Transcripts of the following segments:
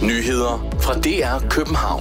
Nyheder fra DR København.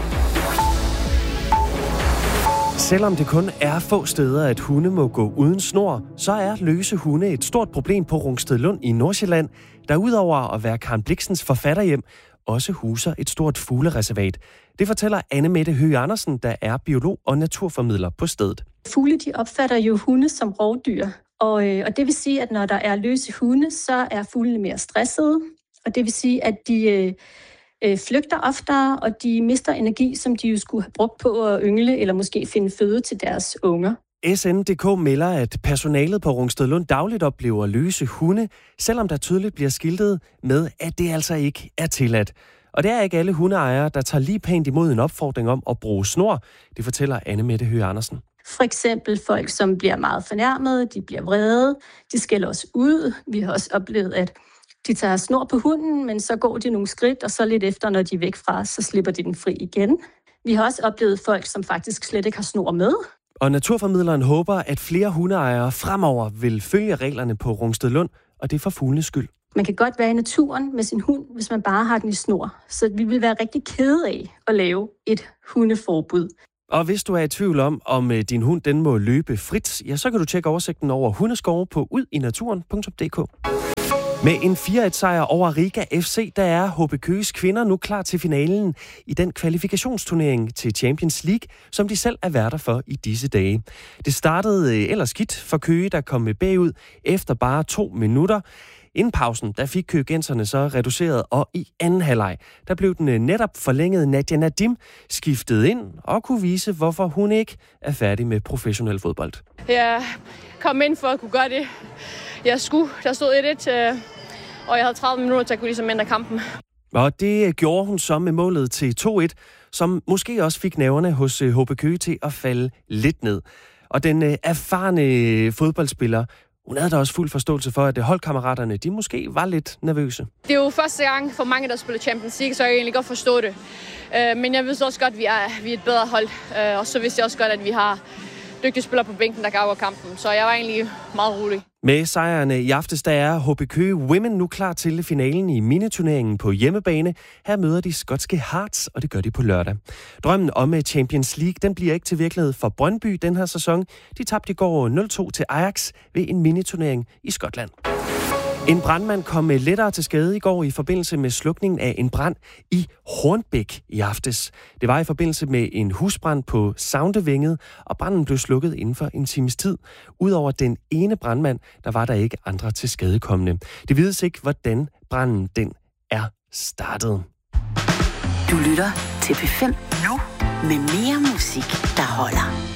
Selvom det kun er få steder, at hunde må gå uden snor, så er løse hunde et stort problem på Rungstedlund i Nordsjælland, der udover at være Karen Blixens forfatterhjem, også huser et stort fuglereservat. Det fortæller Anne-Mette Høgh Andersen, der er biolog og naturformidler på stedet. Fugle, de opfatter jo hunde som rovdyr, og det vil sige, at når der er løse hunde, så er fuglene mere stressede, og det vil sige, at de flygter oftere, og de mister energi, som de jo skulle have brugt på at yngle, eller måske finde føde til deres unger. SN.dk melder, at personalet på Rungstedlund dagligt oplever løse hunde, selvom der tydeligt bliver skiltet med, at det altså ikke er tilladt. Og det er ikke alle hundeejere, der tager lige pænt imod en opfordring om at bruge snor. Det fortæller Anne-Mette Høgh Andersen. For eksempel folk, som bliver meget fornærmede, de bliver vrede, de skælder os ud. Vi har også oplevet, at de tager snor på hunden, men så går de nogle skridt, og så lidt efter, når de er væk fra os, så slipper de den fri igen. Vi har også oplevet folk, som faktisk slet ikke har snor med. Og naturformidleren håber, at flere hundeejere fremover vil følge reglerne på Rungstedlund, og det er for fuglenes skyld. Man kan godt være i naturen med sin hund, hvis man bare har den i snor. Så vi vil være rigtig kede af at lave et hundeforbud. Og hvis du er i tvivl om din hund den må løbe frit, ja, så kan du tjekke oversigten over hundeskove på udinaturen.dk. Med en 4-1-sejr over Riga FC, der er HB Køges kvinder nu klar til finalen i den kvalifikationsturnering til Champions League, som de selv er værter for i disse dage. Det startede ellers skidt for Køge, der kom med bagud efter bare 2 minutter. Inden pausen, der fik køgenserne så reduceret, og i anden halvleg, der blev den netop forlængede Nadia Nadim skiftet ind og kunne vise, hvorfor hun ikke er færdig med professionel fodbold. Jeg kom ind for at kunne gøre det, jeg skulle. Der stod 1-1, og jeg havde 30 minutter til at kunne ligesom ændre kampen. Og det gjorde hun så med målet til 2-1, som måske også fik nerverne hos HB Køge til at falde lidt ned. Og den erfarne fodboldspiller, hun havde da også fuld forståelse for, at holdkammeraterne, de måske var lidt nervøse. Det er jo første gang for mange, der spiller Champions League, så jeg kan egentlig godt forstå det. Men jeg ved også godt, at vi er et bedre hold, og så vidste jeg også godt, at vi har dygtige spillere på bænken, der kan afgøre kampen. Så jeg var egentlig meget rolig. Med sejrene i aftes, der er HB Køge Women nu klar til finalen i miniturneringen på hjemmebane. Her møder de skotske Hearts, og det gør de på lørdag. Drømmen om Champions League, den bliver ikke til virkelighed for Brøndby den her sæson. De tabte i går 0-2 til Ajax ved en miniturnering i Skotland. En brandmand kom lettere til skade i går i forbindelse med slukningen af en brand i Hornbæk i aftes. Det var i forbindelse med en husbrand på Saundevænget, og branden blev slukket inden for en times tid. Udover den ene brandmand, der var der ikke andre til skadekommende. Det vides ikke, hvordan branden den er startet. Du lytter til P5 nu med mere musik, der holder.